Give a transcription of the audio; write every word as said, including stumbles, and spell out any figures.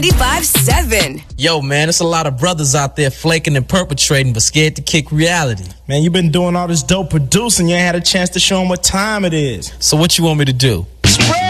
ninety-five seven. Yo, man, there's a lot of brothers out there flaking and perpetrating, but scared to kick reality. Man, you've been doing all this dope producing. You ain't had a chance to show them what time it is. So what you want me to do? Spread